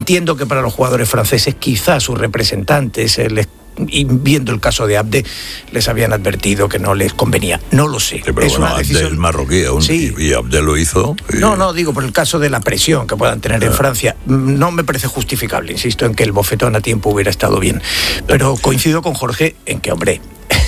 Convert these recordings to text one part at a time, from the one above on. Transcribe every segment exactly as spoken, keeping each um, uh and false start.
entiendo que para los jugadores franceses quizás sus representantes eh, les y viendo el caso de Abde, les habían advertido que no les convenía. No lo sé. Sí, pero es bueno, una decisión... Abde es marroquí aún, sí. y, y Abde lo hizo. Y... No, no, digo por el caso de la presión que puedan tener en Francia. No me parece justificable, insisto en que el bofetón a tiempo hubiera estado bien. Pero coincido con Jorge en que, hombre,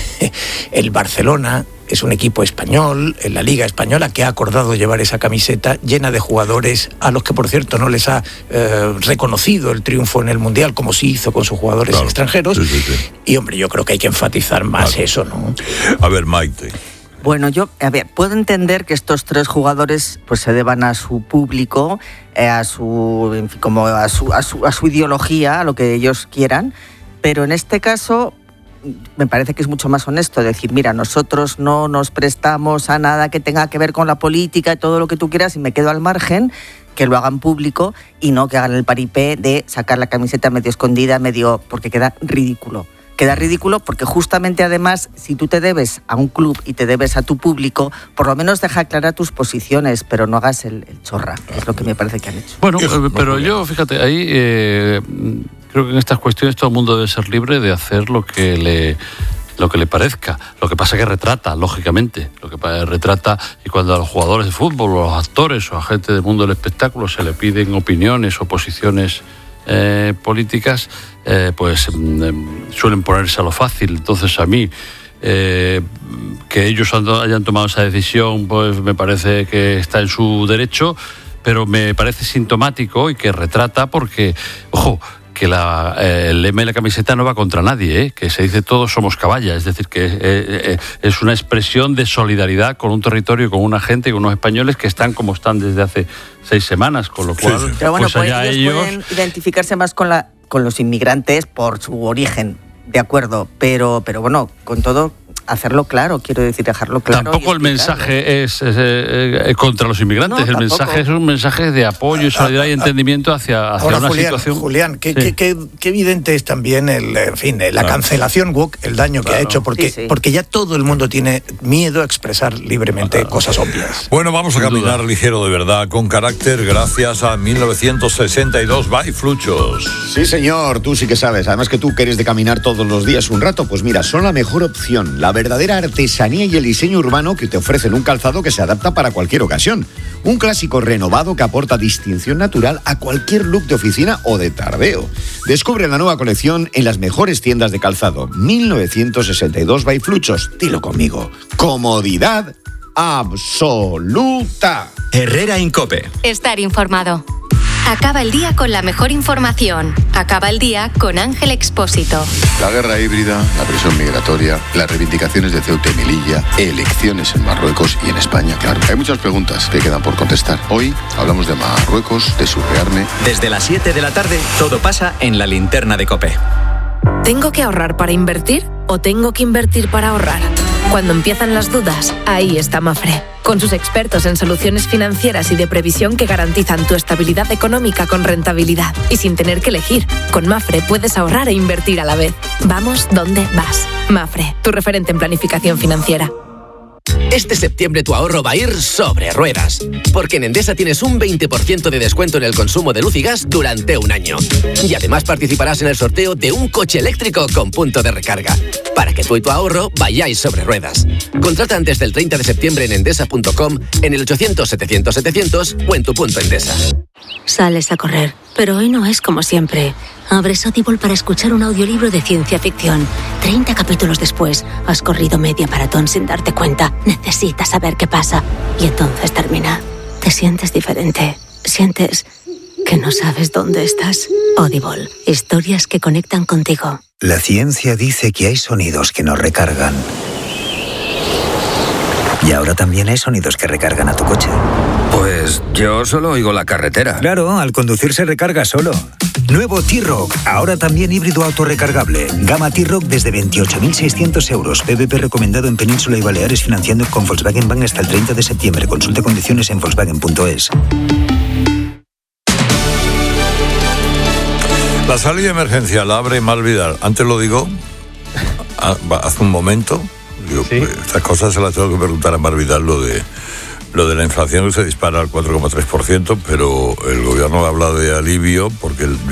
el Barcelona es un equipo español, en la Liga Española, que ha acordado llevar esa camiseta llena de jugadores a los que, por cierto, no les ha eh, reconocido el triunfo en el Mundial, como sí hizo con sus jugadores claro. extranjeros. Sí, sí, sí. Y, hombre, yo creo que hay que enfatizar más claro. eso, ¿no? A ver, Maite. Bueno, yo, a ver, puedo entender que estos tres jugadores pues se deban a su público, eh, a su, en fin, como a su, a su, a su ideología, a lo que ellos quieran, pero en este caso me parece que es mucho más honesto decir, mira, nosotros no nos prestamos a nada que tenga que ver con la política y todo lo que tú quieras y me quedo al margen, que lo hagan público y no que hagan el paripé de sacar la camiseta medio escondida, medio, porque queda ridículo. Queda ridículo porque justamente además, si tú te debes a un club y te debes a tu público, por lo menos deja claras tus posiciones, pero no hagas el, el chorra, que es lo que me parece que han hecho. Bueno, pero yo, fíjate, ahí eh, creo que en estas cuestiones todo el mundo debe ser libre de hacer lo que le... lo que le parezca. Lo que pasa es que retrata, lógicamente, lo que retrata, y cuando a los jugadores de fútbol, o a los actores, o a gente del mundo del espectáculo se le piden opiniones o posiciones eh, políticas, eh, pues eh, suelen ponerse a lo fácil. Entonces a mí, eh, que ellos hayan tomado esa decisión, pues me parece que está en su derecho, pero me parece sintomático y que retrata porque, ojo, que la, eh, el lema de la camiseta no va contra nadie, ¿eh? Que se dice todos somos caballa, es decir, que eh, eh, es una expresión de solidaridad con un territorio, con una gente, con unos españoles que están como están desde hace seis semanas, con lo cual, sí, sí. Pero bueno, pues allá pues ellos, ellos pueden identificarse más con, la, con los inmigrantes por su origen, de acuerdo, pero, pero bueno, con todo... hacerlo claro, quiero decir, dejarlo claro. Tampoco el mensaje es, es, es, es contra los inmigrantes, no, el tampoco. mensaje es un mensaje de apoyo y solidaridad y entendimiento hacia, hacia Ahora, una Julián, situación. Julián, qué, sí. qué, qué, qué evidente es también el, en fin, la claro. cancelación woke, el daño claro. que ha hecho, porque, sí, sí. porque ya todo el mundo tiene miedo a expresar libremente claro. cosas obvias. Bueno, vamos a caminar ligero de verdad, con carácter, gracias a mil novecientos sesenta y dos by Fluchos. Sí, señor, tú sí que sabes. Además que tú que eres de caminar todos los días un rato, pues mira, son la mejor opción, la verdadera artesanía y el diseño urbano que te ofrecen un calzado que se adapta para cualquier ocasión. Un clásico renovado que aporta distinción natural a cualquier look de oficina o de tardeo. Descubre la nueva colección en las mejores tiendas de calzado. mil novecientos sesenta y dos by Fluchos. Dilo conmigo. Comodidad absoluta. Herrera Incope. Estar informado. Acaba el día con la mejor información. Acaba el día con Ángel Expósito. La guerra híbrida, la presión migratoria, las reivindicaciones de Ceuta y Melilla, elecciones en Marruecos y en España, claro. Hay muchas preguntas que quedan por contestar. Hoy hablamos de Marruecos, de su rearme. Desde las siete de la tarde, todo pasa en la linterna de COPE. ¿Tengo que ahorrar para invertir o tengo que invertir para ahorrar? Cuando empiezan las dudas, ahí está Mafre, con sus expertos en soluciones financieras y de previsión que garantizan tu estabilidad económica con rentabilidad y sin tener que elegir. Con Mafre puedes ahorrar e invertir a la vez. Vamos donde vas. Mafre, tu referente en planificación financiera. Este septiembre tu ahorro va a ir sobre ruedas, porque en Endesa tienes un veinte por ciento de descuento en el consumo de luz y gas durante un año. Y además participarás en el sorteo de un coche eléctrico con punto de recarga, para que tú y tu ahorro vayáis sobre ruedas. Contrata antes del treinta de septiembre en endesa punto com, en el ochocientos setecientos setecientos o en tu punto Endesa. Sales a correr, pero hoy no es como siempre. Abres Audible para escuchar un audiolibro de ciencia ficción. treinta capítulos después, has corrido media maratón sin darte cuenta. Necesitas saber qué pasa. Y entonces termina. Te sientes diferente. Sientes que no sabes dónde estás. Audible. Historias que conectan contigo. La ciencia dice que hay sonidos que nos recargan. Y ahora también hay sonidos que recargan a tu coche. Pues yo solo oigo la carretera. Claro, al conducir se recarga solo. Nuevo T-Roc, ahora también híbrido autorrecargable. Gama T-Roc desde veintiocho mil seiscientos euros. P V P recomendado en Península y Baleares, financiando con Volkswagen Bank hasta el treinta de septiembre. Consulte condiciones en volkswagen punto es. La salida de emergencia la abre Mar Vidal. Antes lo digo, hace un momento. Digo, ¿sí? Estas cosas se las tengo que preguntar a Mar Vidal, lo de... Lo de la inflación que se dispara al cuatro coma tres por ciento, pero el gobierno habla de alivio porque el